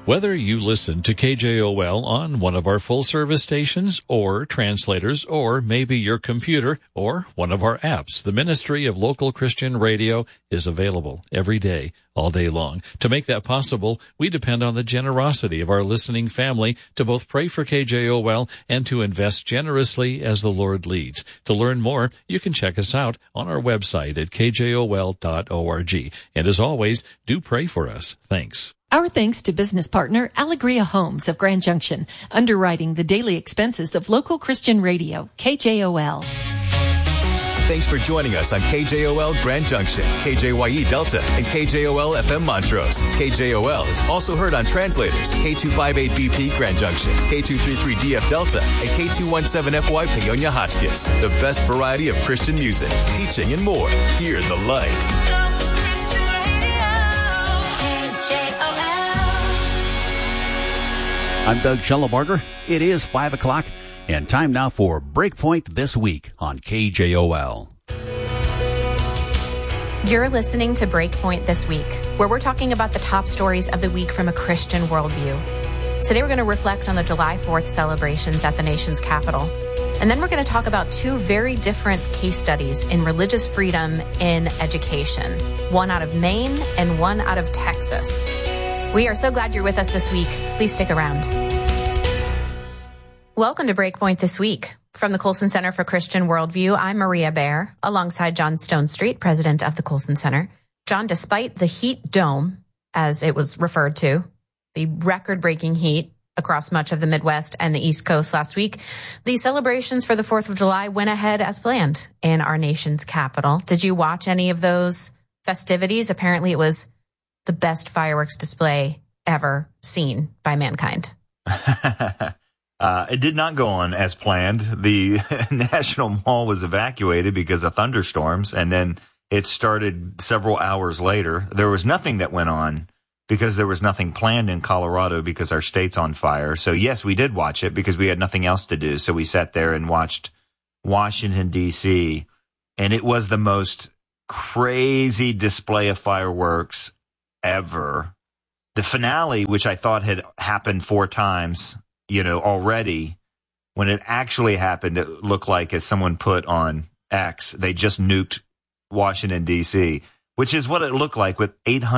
Whether you listen to KJOL on one of our full-service stations or translators or maybe your computer or one of our apps, the Ministry of Local Christian Radio is available every day, all day long. To make that possible, we depend on the generosity of our listening family to both pray for KJOL and to invest generously as the Lord leads. To learn more, you can check us out on our website at kjol.org. And as always, do pray for us. Thanks. Our thanks to business partner Alegria Homes of Grand Junction, underwriting the daily expenses of local Christian radio, KJOL. Thanks for joining us on KJOL Grand Junction, KJYE Delta, and KJOL FM Montrose. KJOL is also heard on translators, K258BP Grand Junction, K233DF Delta, and K217FY Paonia Hotchkiss. The best variety of Christian music, teaching, and more. Hear the light. I'm Doug Schellebarger. It is 5 o'clock, and time now for Breakpoint This Week on KJOL. You're listening to Breakpoint This Week, where we're talking about the top stories of the week from a Christian worldview. Today we're going to reflect on the July 4th celebrations at the nation's capital. And then we're going to talk about two very different case studies in religious freedom in education, one out of Maine and one out of Texas. We are so glad you're with us this week. Please stick around. Welcome to Breakpoint This Week. From the Colson Center for Christian Worldview, I'm Maria Baer, alongside John Stonestreet, president of the Colson Center. John, despite the heat dome, as it was referred to, the record-breaking heat across much of the Midwest and the East Coast last week, the celebrations for the 4th of July went ahead as planned in our nation's capital. Did you watch any of those festivities? Apparently it was the best fireworks display ever seen by mankind. It did not go on as planned. The National Mall was evacuated because of thunderstorms, and then it started several hours later. There was nothing that went on because there was nothing planned in Colorado because our state's on fire. So, yes, we did watch it because we had nothing else to do. So we sat there and watched Washington, D.C., and it was the most crazy display of fireworks ever. The finale, which I thought had happened 4 times, already, when it actually happened, it looked like, as someone put on X, they just nuked Washington, D.C., which is what it looked like with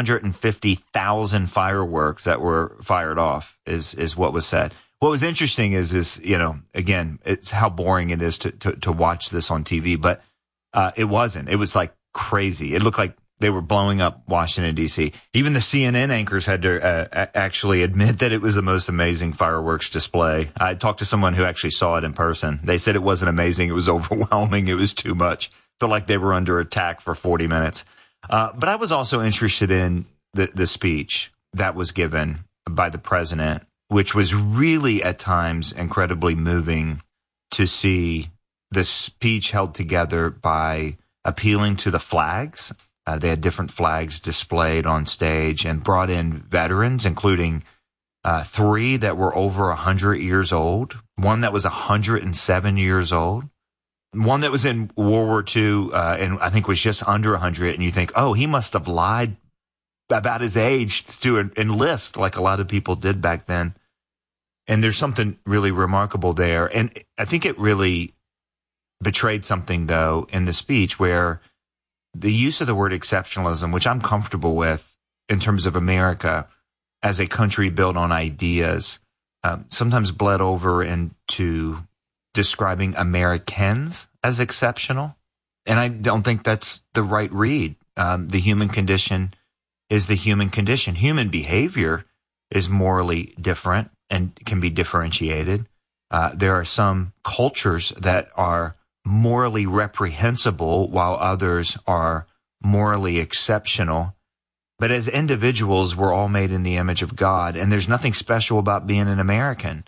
850,000 fireworks that were fired off, is what was said. What was interesting is again, it's how boring it is to watch this on TV, but it wasn't. It was like crazy. It looked like they were blowing up Washington, D.C. Even the CNN anchors had to actually admit that it was the most amazing fireworks display. I talked to someone who actually saw it in person. They said it wasn't amazing. It was overwhelming. It was too much. Felt like they were under attack for 40 minutes. But I was also interested in the speech that was given by the president, which was really at times incredibly moving to see the speech held together by appealing to the flags. They had different flags displayed on stage and brought in veterans, including 3 that were over 100 years old, one that was 107 years old, one that was in World War II and I think was just under 100. And you think, oh, he must have lied about his age to enlist like a lot of people did back then. And there's something really remarkable there. And I think it really betrayed something, though, in the speech where the use of the word exceptionalism, which I'm comfortable with in terms of America as a country built on ideas, sometimes bled over into describing Americans as exceptional. And I don't think that's the right read. The human condition is the human condition. Human behavior is morally different and can be differentiated. There are some cultures that are morally reprehensible while others are morally exceptional. But as individuals, we're all made in the image of God, and there's nothing special about being an American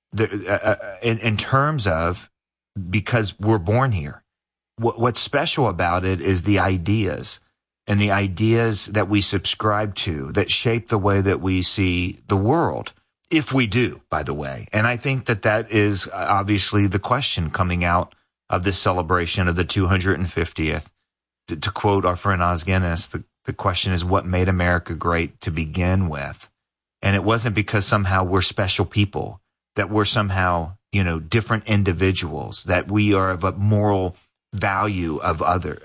in terms of because we're born here. What's special about it is the ideas and the ideas that we subscribe to that shape the way that we see the world, if we do, by the way. And I think that is obviously the question coming out of this celebration of the 250th. To quote our friend Os Guinness, the question is what made America great to begin with? And it wasn't because somehow we're special people, that we're somehow, different individuals, that we are of a moral value of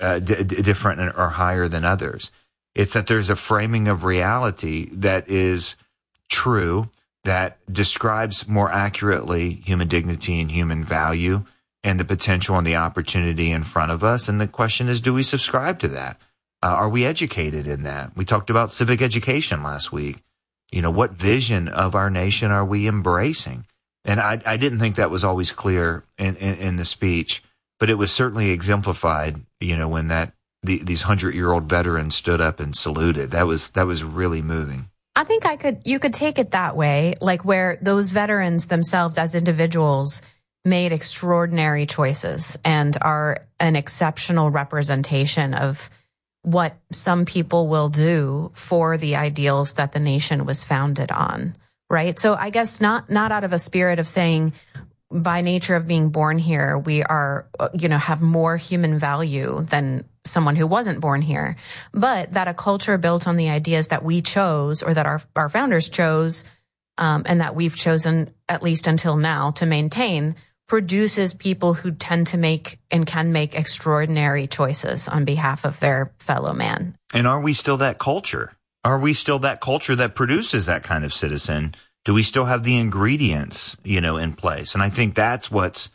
different or higher than others. It's that there's a framing of reality that is true, that describes more accurately human dignity and human value and the potential and the opportunity in front of us. And the question is, do we subscribe to that? Are we educated in that? We talked about civic education last week. What vision of our nation are we embracing? And I didn't think that was always clear in the speech, but it was certainly exemplified, when these 100-year-old veterans stood up and saluted. That was really moving. I think you could take it that way, like where those veterans themselves as individuals made extraordinary choices and are an exceptional representation of what some people will do for the ideals that the nation was founded on, right? So I guess not out of a spirit of saying by nature of being born here, we are, have more human value than someone who wasn't born here, but that a culture built on the ideas that we chose or that our founders chose, and that we've chosen, at least until now, to maintain, produces people who tend to make and can make extraordinary choices on behalf of their fellow man. And are we still that culture? Are we still that culture that produces that kind of citizen? Do we still have the ingredients, in place? And I think that's what's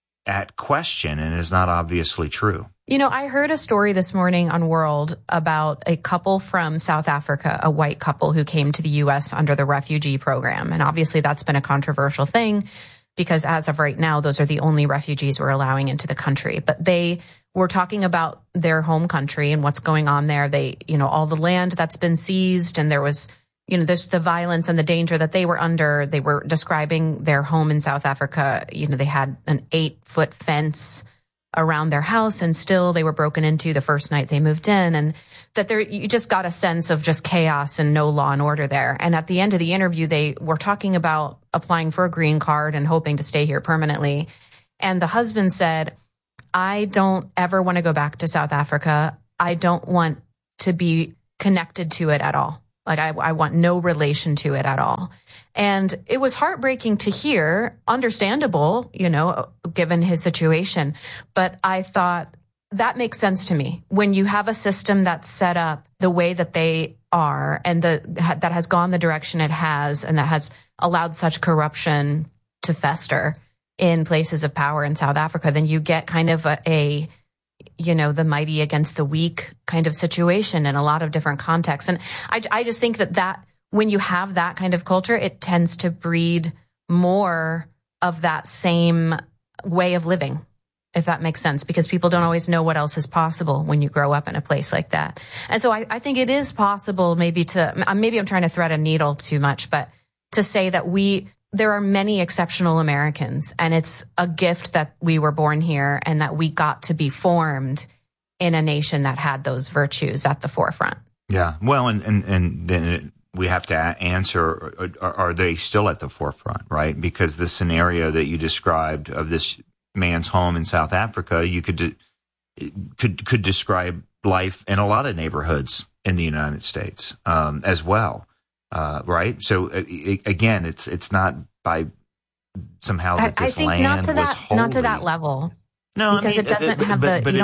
at question and is not obviously true. I heard a story this morning on World about a couple from South Africa, a white couple who came to the U.S. under the refugee program. And obviously that's been a controversial thing because as of right now, those are the only refugees we're allowing into the country. But they were talking about their home country and what's going on there. They, all the land that's been seized, and there was, there's the violence and the danger that they were under. They were describing their home in South Africa. They had an 8-foot fence around their house, and still they were broken into the first night they moved in, and that you just got a sense of just chaos and no law and order there. And at the end of the interview, they were talking about applying for a green card and hoping to stay here permanently. And the husband said, I don't ever want to go back to South Africa. I don't want to be connected to it at all. Like I want no relation to it at all. And it was heartbreaking to hear, understandable, given his situation. But I thought that makes sense to me. When you have a system that's set up the way that they are and that has gone the direction it has and that has allowed such corruption to fester in places of power in South Africa, then you get kind of the mighty against the weak kind of situation in a lot of different contexts. And I just think that when you have that kind of culture, it tends to breed more of that same way of living, if that makes sense, because people don't always know what else is possible when you grow up in a place like that. And so I think it is possible maybe I'm trying to thread a needle too much, but to say that there are many exceptional Americans, and it's a gift that we were born here and that we got to be formed in a nation that had those virtues at the forefront. Yeah. Well, and then we have to answer, are they still at the forefront, right? Because the scenario that you described of this man's home in South Africa, you could describe life in a lot of neighborhoods in the United States as well. Right. So again, it's not by somehow that this land was holy. Not to that level. No, because it doesn't have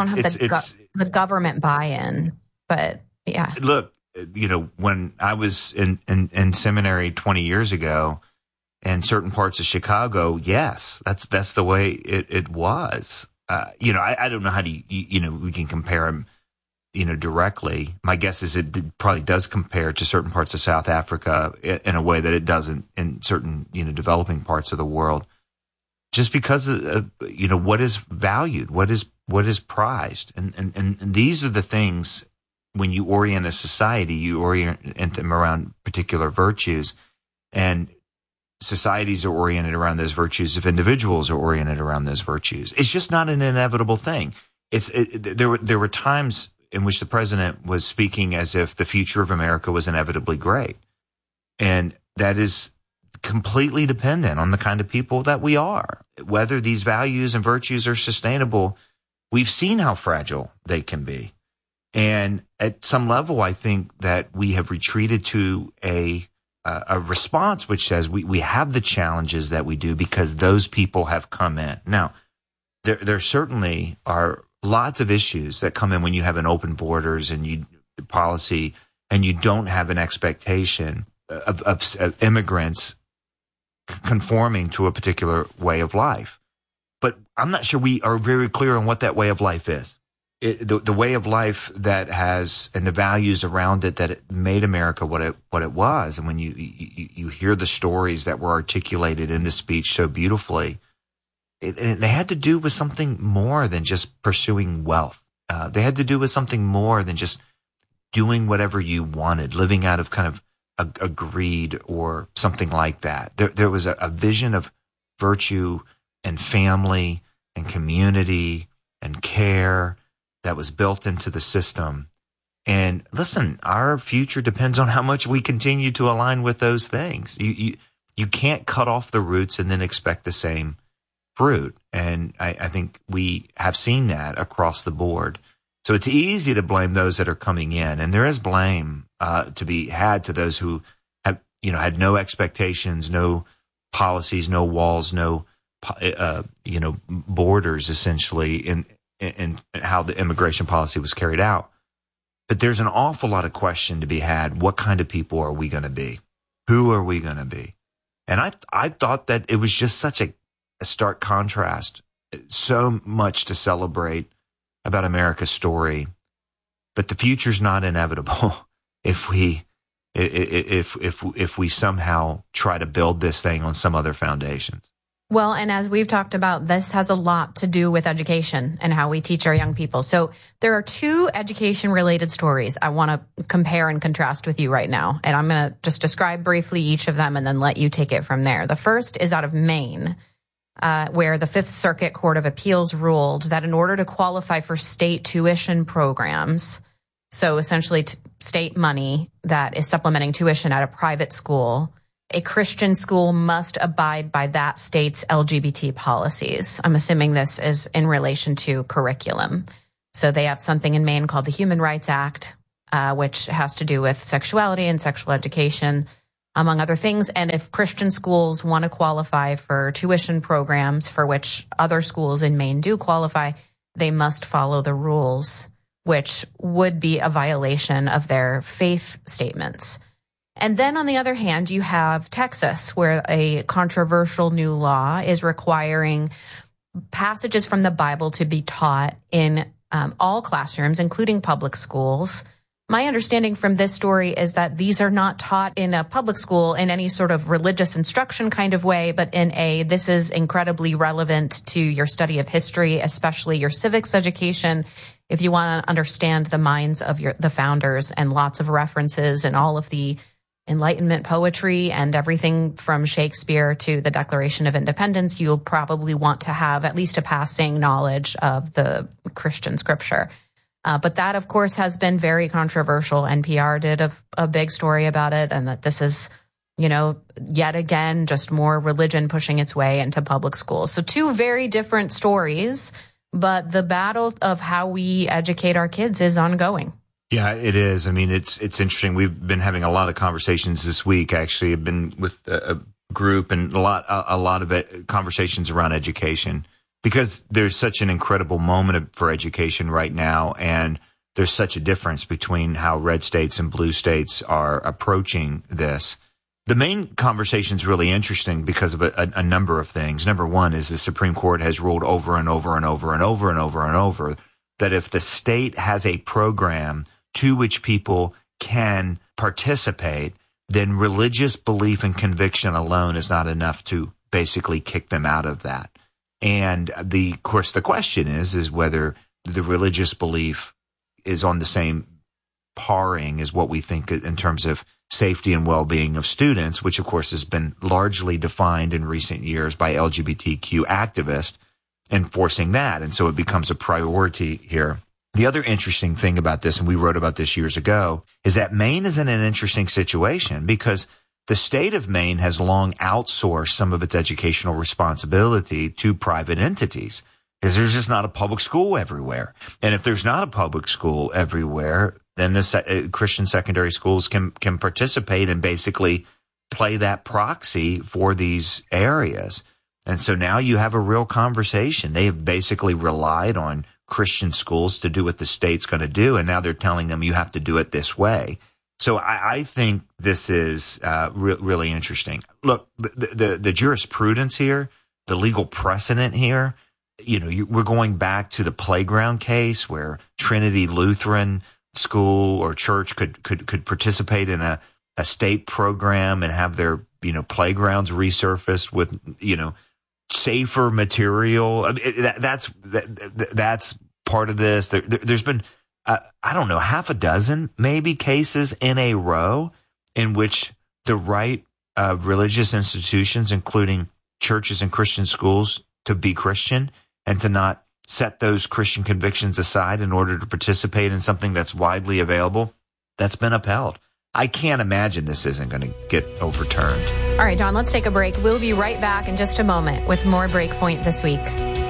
the government buy-in. But yeah, look, when I was in seminary 20 years ago, in certain parts of Chicago, yes, that's the way it was. I don't know how we can compare them, directly. My guess is it probably does compare to certain parts of South Africa in a way that it doesn't in certain, developing parts of the world. Just because of, what is valued, what is prized. And these are the things when you orient a society, you orient them around particular virtues, and societies are oriented around those virtues if individuals are oriented around those virtues. It's just not an inevitable thing. There were times in which the president was speaking as if the future of America was inevitably great. And that is completely dependent on the kind of people that we are. Whether these values and virtues are sustainable, we've seen how fragile they can be. And at some level, I think that we have retreated to a a response which says we have the challenges that we do because those people have come in. Now, there certainly are lots of issues that come in when you have an open borders and policy and you don't have an expectation of immigrants conforming to a particular way of life. But I'm not sure we are very clear on what that way of life is. The way of life that has, and the values around it that it made America what it was. And when you hear the stories that were articulated in the speech so beautifully, they had to do with something more than just pursuing wealth. They had to do with something more than just doing whatever you wanted, living out of kind of a greed or something like that. There was a vision of virtue and family and community and care that was built into the system. And listen, our future depends on how much we continue to align with those things. You can't cut off the roots and then expect the same fruit. And I think we have seen that across the board. So it's easy to blame those that are coming in. And there is blame to be had to those who have, had no expectations, no policies, no walls, no, borders essentially in how the immigration policy was carried out. But there's an awful lot of question to be had. What kind of people are we going to be? Who are we going to be? And I thought that it was just such a stark contrast, so much to celebrate about America's story. But the future's not inevitable if we somehow try to build this thing on some other foundations. Well, and as we've talked about, this has a lot to do with education and how we teach our young people. So there are two education-related stories I want to compare and contrast with you right now. And I'm going to just describe briefly each of them and then let you take it from there. The first is out of Maine, where the Fifth Circuit Court of Appeals ruled that in order to qualify for state tuition programs, so essentially state money that is supplementing tuition at a private school, a Christian school must abide by that state's LGBT policies. I'm assuming this is in relation to curriculum. So they have something in Maine called the Human Rights Act, which has to do with sexuality and sexual education, among other things. And if Christian schools want to qualify for tuition programs for which other schools in Maine do qualify, they must follow the rules, which would be a violation of their faith statements. And then on the other hand, you have Texas, where a controversial new law is requiring passages from the Bible to be taught in all classrooms, including public schools. My understanding from this story is that these are not taught in a public school in any sort of religious instruction kind of way, but this is incredibly relevant to your study of history, especially your civics education, if you want to understand the minds of the founders, and lots of references and all of the Enlightenment poetry and everything from Shakespeare to the Declaration of Independence. You'll probably want to have at least a passing knowledge of the Christian scripture. But that, of course, has been very controversial. NPR did a big story about it, and that this is, yet again, just more religion pushing its way into public schools. So two very different stories, but the battle of how we educate our kids is ongoing. Yeah, it is. I mean, it's interesting. We've been having a lot of conversations this week. Actually, I've been with a group and a lot of conversations around education, because there's such an incredible moment for education right now, and there's such a difference between how red states and blue states are approaching this. The main conversation is really interesting because of a number of things. Number one is the Supreme Court has ruled over and over and over and over and over and over that if the state has a program to which people can participate, then religious belief and conviction alone is not enough to basically kick them out of that. And of course, the question is whether the religious belief is on the same paring as what we think in terms of safety and well-being of students, which of course has been largely defined in recent years by LGBTQ activists enforcing that. And so it becomes a priority here. The other interesting thing about this, and we wrote about this years ago, is that Maine is in an interesting situation because the state of Maine has long outsourced some of its educational responsibility to private entities, because there's just not a public school everywhere. And if there's not a public school everywhere, then the Christian secondary schools can participate in basically play that proxy for these areas. And so now you have a real conversation. They have basically relied on Christian schools to do what the state's going to do, and now they're telling them you have to do it this way. So I think this is really interesting. Look, the jurisprudence here, the legal precedent here, we're going back to the playground case where Trinity Lutheran School or church could participate in a state program and have their playgrounds resurfaced with safer material. I mean, that's part of this. There's been I don't know, half a dozen maybe cases in a row in which the right of religious institutions, including churches and Christian schools, to be Christian and to not set those Christian convictions aside in order to participate in something that's widely available, that's been upheld. I can't imagine this isn't going to get overturned. All right, John, let's take a break. We'll be right back in just a moment with more Breakpoint This Week.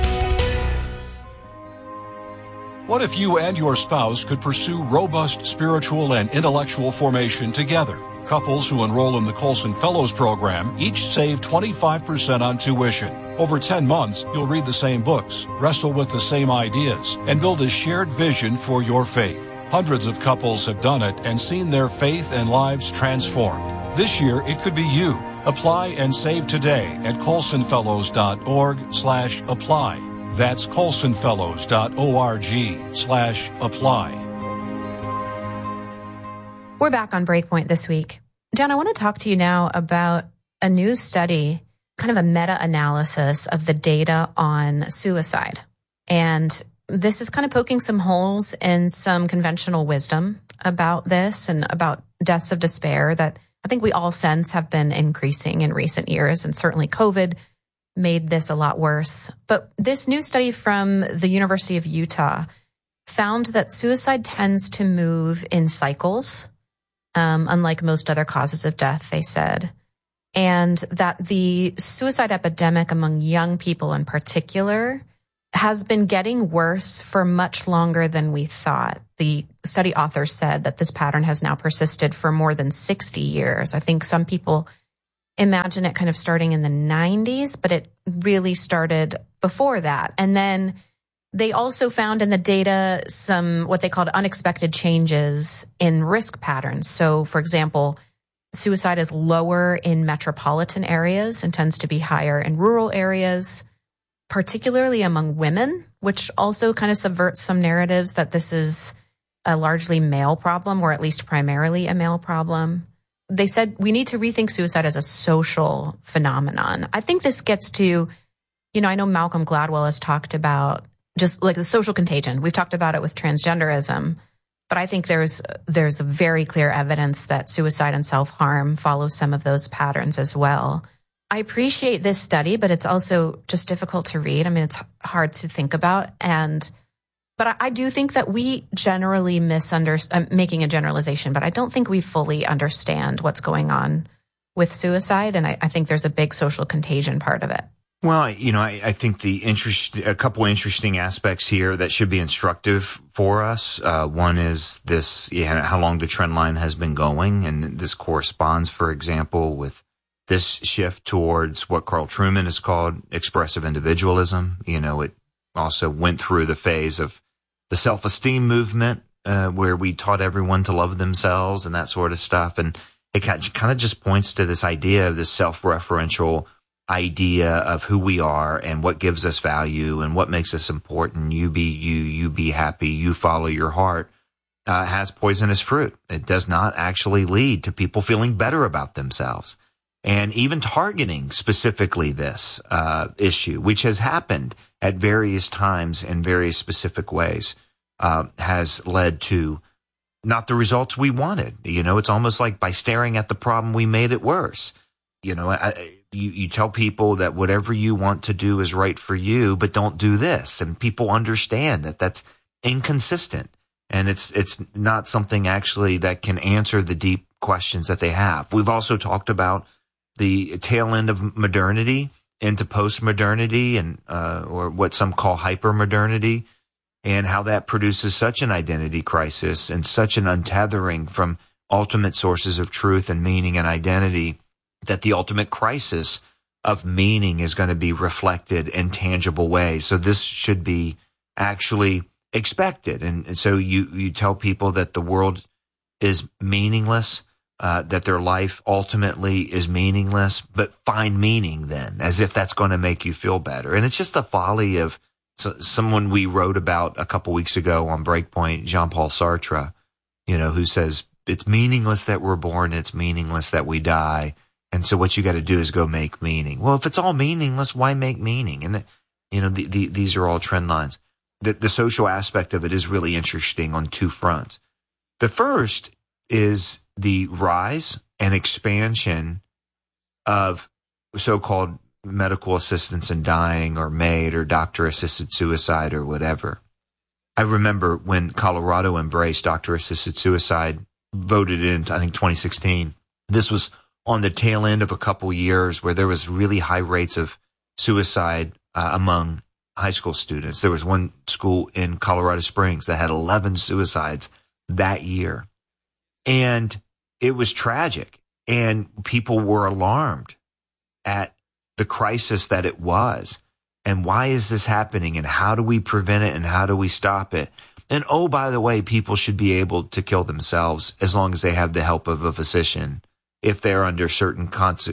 What if you and your spouse could pursue robust spiritual and intellectual formation together? Couples who enroll in the Colson Fellows Program each save 25% on tuition. Over 10 months, you'll read the same books, wrestle with the same ideas, and build a shared vision for your faith. Hundreds of couples have done it and seen their faith and lives transformed. This year, it could be you. Apply and save today at colsonfellows.org/apply. That's colsonfellows.org/apply. We're back on Breakpoint This Week. John, I want to talk to you now about a new study, kind of a meta-analysis of the data on suicide. And this is kind of poking some holes in some conventional wisdom about this and about deaths of despair that I think we all sense have been increasing in recent years. And certainly COVID made this a lot worse. But this new study from the University of Utah found that suicide tends to move in cycles, unlike most other causes of death, they said. And that the suicide epidemic among young people in particular has been getting worse for much longer than we thought. The study authors said that this pattern has now persisted for more than 60 years. I think some people imagine it kind of starting in the 90s, but it really started before that. And then they also found in the data some what they called unexpected changes in risk patterns. So, for example, suicide is lower in metropolitan areas and tends to be higher in rural areas, particularly among women, which also kind of subverts some narratives that this is a largely male problem, or at least primarily a male problem. They said we need to rethink suicide as a social phenomenon. I think this gets to, I know Malcolm Gladwell has talked about just like the social contagion. We've talked about it with transgenderism, but I think there's a very clear evidence that suicide and self-harm follow some of those patterns as well. I appreciate this study, but it's also just difficult to read. I mean, it's hard to think about. But I do think that we generally misunderstand, making a generalization, but I don't think we fully understand what's going on with suicide. And I think there's a big social contagion part of it. Well, I think a couple interesting aspects here that should be instructive for us. One is this, how long the trend line has been going. And this corresponds, for example, with this shift towards what Carl Trueman has called expressive individualism. It also went through the phase of the self-esteem movement, where we taught everyone to love themselves and that sort of stuff. And it kind of just points to this idea of this self-referential idea of who we are and what gives us value and what makes us important. You be you, you be happy, you follow your heart, has poisonous fruit. It does not actually lead to people feeling better about themselves. And even targeting specifically this issue, which has happened at various times in various specific ways, has led to not the results we wanted. It's almost like by staring at the problem, we made it worse. You tell people that whatever you want to do is right for you, but don't do this. And people understand that that's inconsistent. And it's not something actually that can answer the deep questions that they have. We've also talked about the tail end of modernity into post-modernity and or what some call hyper-modernity, and how that produces such an identity crisis and such an untethering from ultimate sources of truth and meaning and identity that the ultimate crisis of meaning is going to be reflected in tangible ways. So this should be actually expected. And so you tell people that the world is meaningless, that their life ultimately is meaningless, but find meaning then, as if that's going to make you feel better. And it's just the folly of someone we wrote about a couple weeks ago on Breakpoint, Jean-Paul Sartre, who says, it's meaningless that we're born, it's meaningless that we die. And so what you got to do is go make meaning. Well, if it's all meaningless, why make meaning? And these are all trend lines. The social aspect of it is really interesting on two fronts. The first is the rise and expansion of so-called medical assistance in dying, or MAID, or doctor-assisted suicide, or whatever. I remember when Colorado embraced doctor-assisted suicide, voted in, I think, 2016. This was on the tail end of a couple years where there was really high rates of suicide among high school students. There was one school in Colorado Springs that had 11 suicides that year. And it was tragic. And people were alarmed at the crisis that it was. And why is this happening? And how do we prevent it? And how do we stop it? And oh, by the way, people should be able to kill themselves as long as they have the help of a physician, if they're under certain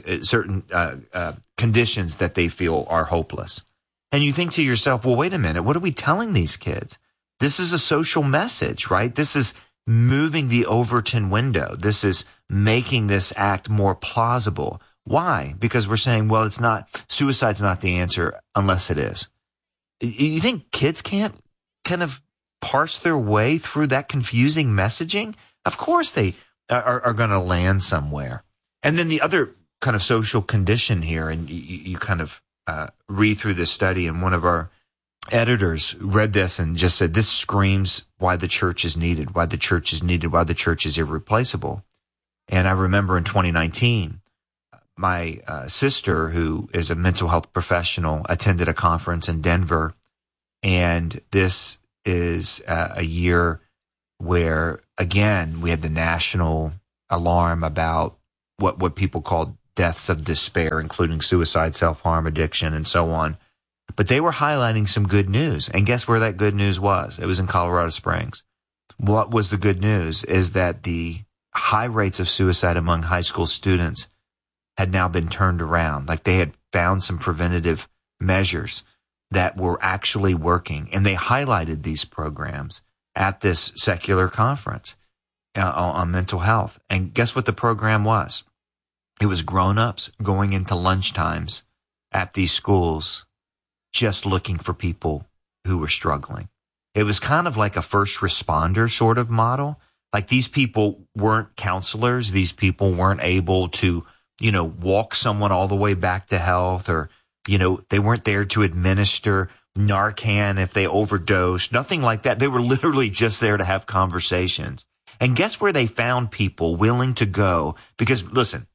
conditions that they feel are hopeless. And you think to yourself, well, wait a minute, what are we telling these kids? This is a social message, right? This is moving the Overton window. This is making this act more plausible. Why? Because we're saying, well, suicide's not the answer unless it is. You think kids can't kind of parse their way through that confusing messaging? Of course they are going to land somewhere. And then the other kind of social condition here, and you kind of read through this study, and one of our editors read this and just said, this screams why the church is needed, why the church is needed, why the church is irreplaceable. And I remember in 2019, my sister, who is a mental health professional, attended a conference in Denver. And this is a year where, again, we had the national alarm about what people called deaths of despair, including suicide, self-harm, addiction, and so on. But they were highlighting some good news. And guess where that good news was? It was in Colorado Springs. What was the good news is that the high rates of suicide among high school students had now been turned around. Like they had found some preventative measures that were actually working. And they highlighted these programs at this secular conference on mental health. And guess what the program was? It was grown-ups going into lunchtimes at these schools just looking for people who were struggling. It was kind of like a first responder sort of model. Like these people weren't counselors. These people weren't able to, walk someone all the way back to health, or, they weren't there to administer Narcan if they overdosed, nothing like that. They were literally just there to have conversations. And guess where they found people willing to go? Because listen,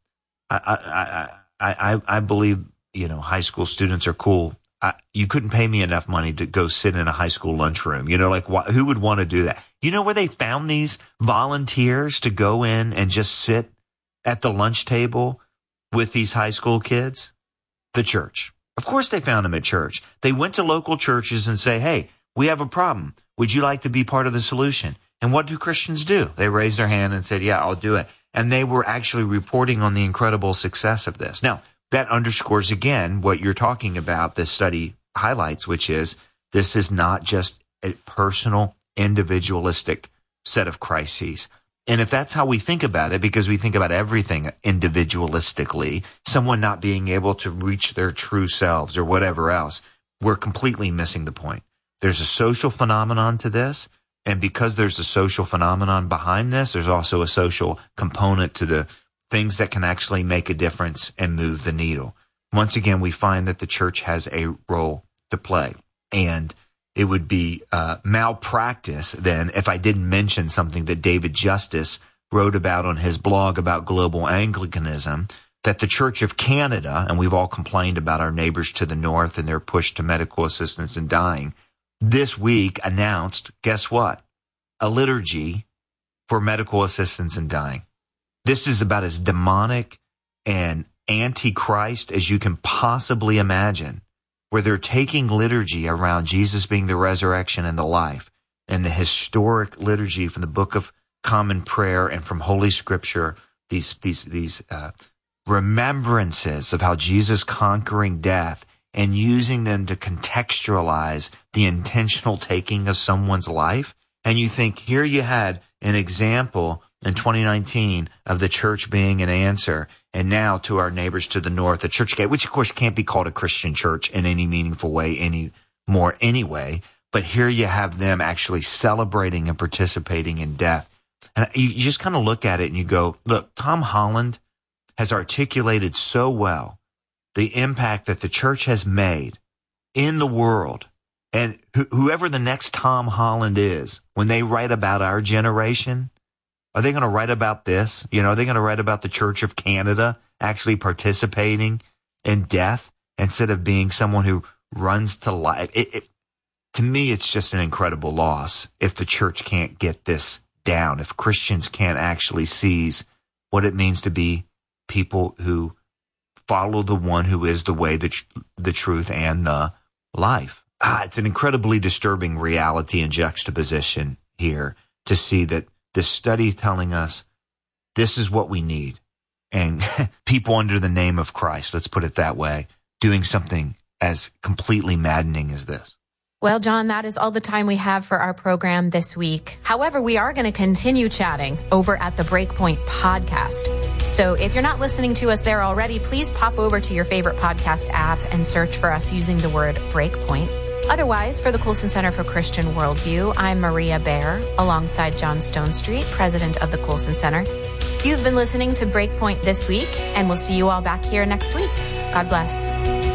I believe, high school students are cool. You couldn't pay me enough money to go sit in a high school lunchroom. Who would want to do that? You know where they found these volunteers to go in and just sit at the lunch table with these high school kids? The church. Of course they found them at church. They went to local churches and say, hey, we have a problem. Would you like to be part of the solution? And what do Christians do? They raised their hand and said, yeah, I'll do it. And they were actually reporting on the incredible success of this. Now, that underscores again what you're talking about, this study highlights, which is this is not just a personal, individualistic set of crises. And if that's how we think about it, because we think about everything individualistically, someone not being able to reach their true selves or whatever else, we're completely missing the point. There's a social phenomenon to this. And because there's a social phenomenon behind this, there's also a social component to the things that can actually make a difference and move the needle. Once again, we find that the church has a role to play. And it would be malpractice then if I didn't mention something that David Justice wrote about on his blog about global Anglicanism, that the Church of Canada, and we've all complained about our neighbors to the north and their push to medical assistance in dying, this week announced, guess what? A liturgy for medical assistance in dying. This is about as demonic and antichrist as you can possibly imagine, where they're taking liturgy around Jesus being the resurrection and the life, and the historic liturgy from the Book of Common Prayer and from Holy Scripture, these remembrances of how Jesus conquering death and using them to contextualize the intentional taking of someone's life. And you think, here you had an example in 2019 of the church being an answer. And now to our neighbors to the north, the Churchgate, which of course can't be called a Christian church in any meaningful way anymore anyway. But here you have them actually celebrating and participating in death. And you just kind of look at it and you go, look, Tom Holland has articulated so well the impact that the church has made in the world. And whoever the next Tom Holland is, when they write about our generation, are they going to write about this? Are they going to write about the Church of Canada actually participating in death instead of being someone who runs to life? To me, it's just an incredible loss if the church can't get this down, if Christians can't actually seize what it means to be people who follow the one who is the way, the truth, and the life. It's an incredibly disturbing reality and juxtaposition here to see that this study telling us this is what we need. And people under the name of Christ, let's put it that way, doing something as completely maddening as this. Well, John, that is all the time we have for our program this week. However, we are going to continue chatting over at the Breakpoint podcast. So if you're not listening to us there already, please pop over to your favorite podcast app and search for us using the word Breakpoint. Otherwise, for the Colson Center for Christian Worldview, I'm Maria Bear, alongside John Stonestreet, president of the Colson Center. You've been listening to Breakpoint this week, and we'll see you all back here next week. God bless.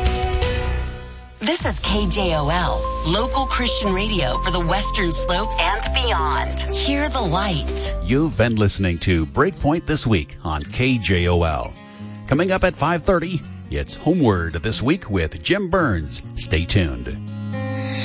This is KJOL, local Christian radio for the Western Slope and beyond. Hear the light. You've been listening to Breakpoint This Week on KJOL. Coming up at 5:30, it's Homeward This Week with Jim Burns. Stay tuned.